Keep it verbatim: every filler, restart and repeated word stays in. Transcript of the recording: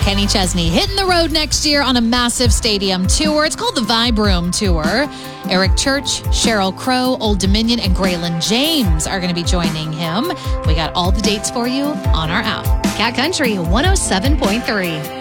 Kenny Chesney hitting the road next year on a massive stadium tour. It's called the Vibe Room Tour. Eric Church, Sheryl Crow, Old Dominion, and Graylin James are going to be joining him. We got all the dates for you on our app. Cat Country one oh seven point three.